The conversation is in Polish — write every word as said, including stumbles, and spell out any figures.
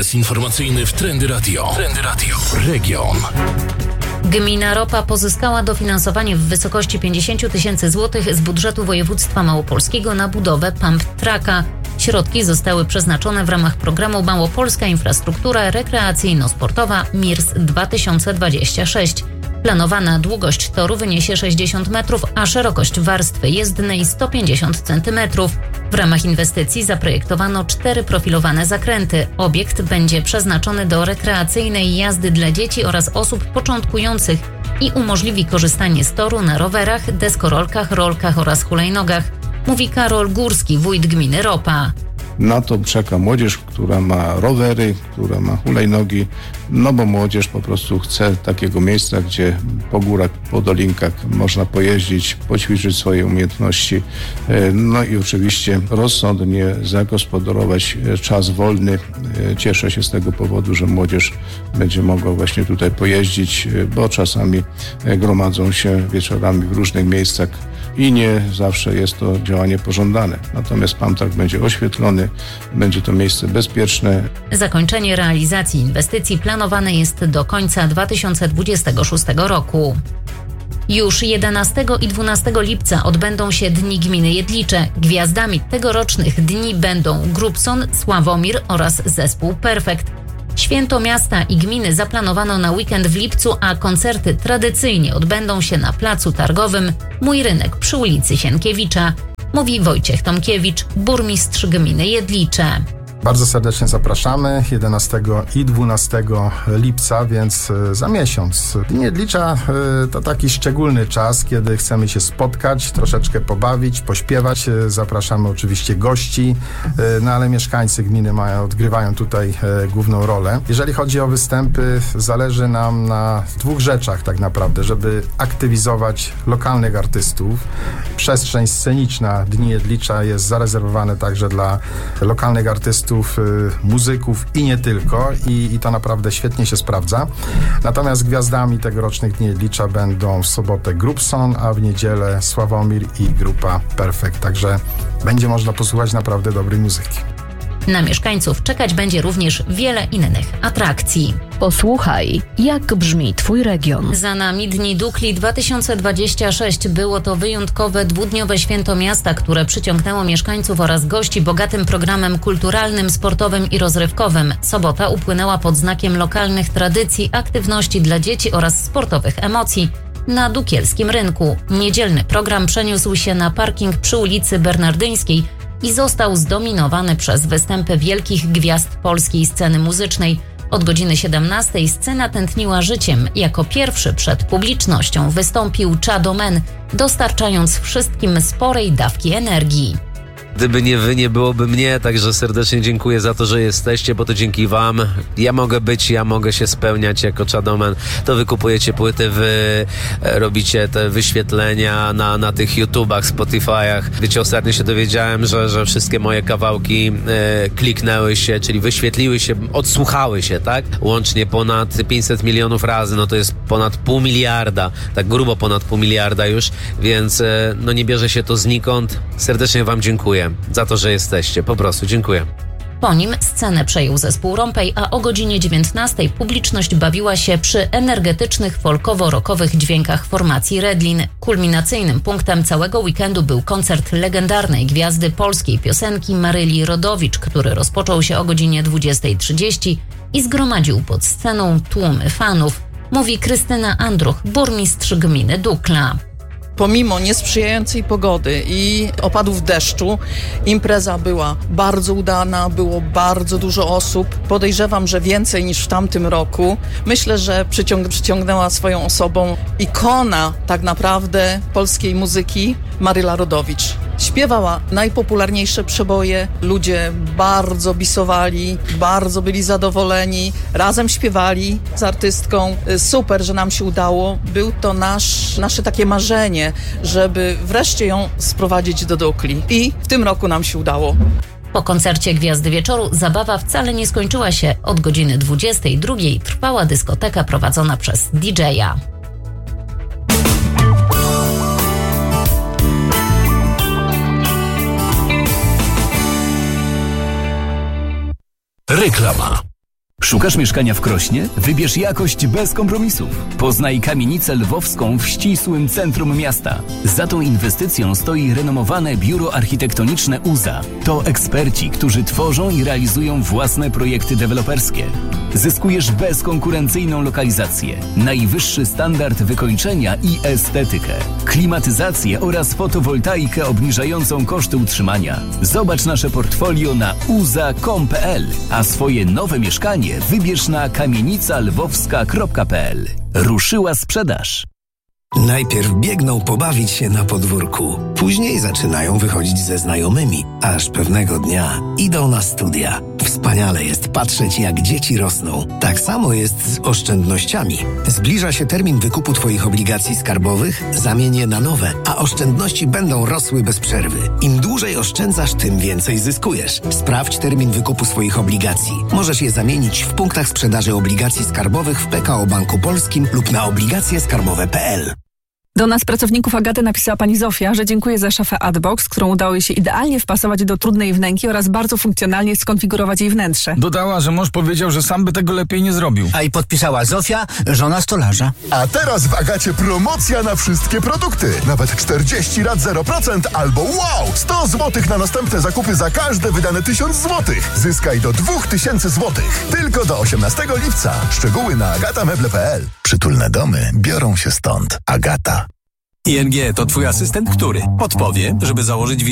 Margines informacyjny w Trendy Radio. Trendy Radio. Region. Gmina Ropa pozyskała dofinansowanie w wysokości pięćdziesiąt tysięcy złotych z budżetu województwa małopolskiego na budowę pump tracka. Środki zostały przeznaczone w ramach programu Małopolska Infrastruktura Rekreacyjno-Sportowa M I R S dwa tysiące dwadzieścia sześć. Planowana długość toru wyniesie sześćdziesiąt metrów, a szerokość warstwy jezdnej sto pięćdziesiąt centymetrów. W ramach inwestycji zaprojektowano cztery profilowane zakręty. Obiekt będzie przeznaczony do rekreacyjnej jazdy dla dzieci oraz osób początkujących i umożliwi korzystanie z toru na rowerach, deskorolkach, rolkach oraz hulajnogach, mówi Karol Górski, wójt gminy Ropa. Na to czeka młodzież, która ma rowery, która ma hulajnogi, no bo młodzież po prostu chce takiego miejsca, gdzie po górach, po dolinkach można pojeździć, poćwiczyć swoje umiejętności, no i oczywiście rozsądnie zagospodarować czas wolny. Cieszę się z tego powodu, że młodzież będzie mogła właśnie tutaj pojeździć, bo czasami gromadzą się wieczorami w różnych miejscach i nie zawsze jest to działanie pożądane. Natomiast pump track będzie oświetlony, będzie to miejsce bezpieczne. Zakończenie realizacji inwestycji planowane jest do końca dwa tysiące dwudziestego szóstego roku. Już jedenastego i dwunastego lipca odbędą się Dni Gminy Jedlicze. Gwiazdami tegorocznych dni będą Grupson, Sławomir oraz zespół Perfekt. Święto miasta i gminy zaplanowano na weekend w lipcu, a koncerty tradycyjnie odbędą się na placu targowym Mój Rynek przy ulicy Sienkiewicza, mówi Wojciech Tomkiewicz, burmistrz gminy Jedlicze. Bardzo serdecznie zapraszamy jedenastego i dwunastego lipca, więc za miesiąc. Dni Jedlicza to taki szczególny czas, kiedy chcemy się spotkać, troszeczkę pobawić, pośpiewać. Zapraszamy oczywiście gości, no ale mieszkańcy gminy mają, odgrywają tutaj główną rolę. Jeżeli chodzi o występy, zależy nam na dwóch rzeczach tak naprawdę, żeby aktywizować lokalnych artystów. Przestrzeń sceniczna Dni Jedlicza jest zarezerwowana także dla lokalnych artystów, muzyków i nie tylko i, i to naprawdę świetnie się sprawdza. Natomiast gwiazdami tegorocznych Dni Jedlicza będą w sobotę Grupson, a w niedzielę Sławomir i grupa Perfekt. Także będzie można posłuchać naprawdę dobrej muzyki. Na mieszkańców czekać będzie również wiele innych atrakcji. Posłuchaj, jak brzmi Twój region. Za nami Dni Dukli dwa tysiące dwadzieścia sześć. Było to wyjątkowe dwudniowe święto miasta, które przyciągnęło mieszkańców oraz gości bogatym programem kulturalnym, sportowym i rozrywkowym. Sobota upłynęła pod znakiem lokalnych tradycji, aktywności dla dzieci oraz sportowych emocji na Dukielskim Rynku. Niedzielny program przeniósł się na parking przy ulicy Bernardyńskiej i został zdominowany przez występy wielkich gwiazd polskiej sceny muzycznej. Od godziny siedemnastej scena tętniła życiem. Jako pierwszy przed publicznością wystąpił Chado Man, dostarczając wszystkim sporej dawki energii. Gdyby nie wy, nie byłoby mnie, także serdecznie dziękuję za to, że jesteście, bo to dzięki wam ja mogę być, ja mogę się spełniać jako Chado Man. To wy kupujecie płyty, wy robicie te wyświetlenia na, na tych YouTubach, Spotify'ach. Wiecie, ostatnio się dowiedziałem, że, że wszystkie moje kawałki e, kliknęły się, czyli wyświetliły się, odsłuchały się, tak? Łącznie ponad pięćset milionów razy, no to jest ponad pół miliarda, tak grubo ponad pół miliarda już, więc e, no nie bierze się to znikąd. Serdecznie wam dziękuję za to, że jesteście. Po prostu dziękuję. Po nim scenę przejął zespół Rompej, a o godzinie dziewiętnastej publiczność bawiła się przy energetycznych, folkowo-rockowych dźwiękach formacji Redlin. Kulminacyjnym punktem całego weekendu był koncert legendarnej gwiazdy polskiej piosenki Maryli Rodowicz, który rozpoczął się o godzinie dwudziestej trzydzieści i zgromadził pod sceną tłumy fanów, mówi Krystyna Andruch, burmistrz gminy Dukla. Pomimo niesprzyjającej pogody i opadów deszczu, impreza była bardzo udana, było bardzo dużo osób. Podejrzewam, że więcej niż w tamtym roku. Myślę, że przyciąg- przyciągnęła swoją osobą ikona tak naprawdę polskiej muzyki, Maryla Rodowicz. Śpiewała najpopularniejsze przeboje, ludzie bardzo bisowali, bardzo byli zadowoleni, razem śpiewali z artystką. Super, że nam się udało. Był to nasz, nasze takie marzenie, żeby wreszcie ją sprowadzić do Dukli. I w tym roku nam się udało. Po koncercie Gwiazdy Wieczoru zabawa wcale nie skończyła się. Od godziny dwudziestej drugiej trwała dyskoteka prowadzona przez didżeja. Reklama. Szukasz mieszkania w Krośnie? Wybierz jakość bez kompromisów. Poznaj kamienicę lwowską w ścisłym centrum miasta. Za tą inwestycją stoi renomowane biuro architektoniczne U Z A. To eksperci, którzy tworzą i realizują własne projekty deweloperskie. Zyskujesz bezkonkurencyjną lokalizację, najwyższy standard wykończenia i estetykę, klimatyzację oraz fotowoltaikę obniżającą koszty utrzymania. Zobacz nasze portfolio na u z a kropka com kropka p l, a swoje nowe mieszkanie wybierz na kamienica lwowska kropka p l. Ruszyła sprzedaż. Najpierw biegną pobawić się na podwórku, później zaczynają wychodzić ze znajomymi, aż pewnego dnia idą na studia. Wspaniale jest patrzeć, jak dzieci rosną. Tak samo jest z oszczędnościami. Zbliża się termin wykupu Twoich obligacji skarbowych, zamień je na nowe, a oszczędności będą rosły bez przerwy. Im dłużej oszczędzasz, tym więcej zyskujesz. Sprawdź termin wykupu swoich obligacji. Możesz je zamienić w punktach sprzedaży obligacji skarbowych w P K O Banku Polskim lub na obligacje skarbowe kropka p l. Do nas, pracowników Agaty, napisała pani Zofia, że dziękuję za szafę Adbox, którą udało jej się idealnie wpasować do trudnej wnęki oraz bardzo funkcjonalnie skonfigurować jej wnętrze. Dodała, że mąż powiedział, że sam by tego lepiej nie zrobił. A i podpisała Zofia, żona stolarza. A teraz w Agacie promocja na wszystkie produkty. Nawet czterdzieści rat zero procent albo wow! sto złotych na następne zakupy za każde wydane tysiąc złotych. Zyskaj do dwa tysiące złotych. Tylko do osiemnastego lipca. Szczegóły na agatameble kropka p l. Przytulne domy biorą się stąd. Agata. I N G to twój asystent, który podpowie, żeby założyć